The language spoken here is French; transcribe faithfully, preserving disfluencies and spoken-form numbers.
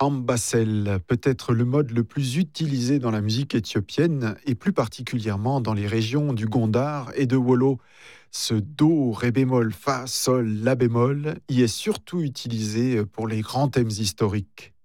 Ambassel, peut-être le mode le plus utilisé dans la musique éthiopienne et plus particulièrement dans les régions du Gondar et de Wollo. Ce do, ré bémol, fa, sol, la bémol y est surtout utilisé pour les grands thèmes historiques.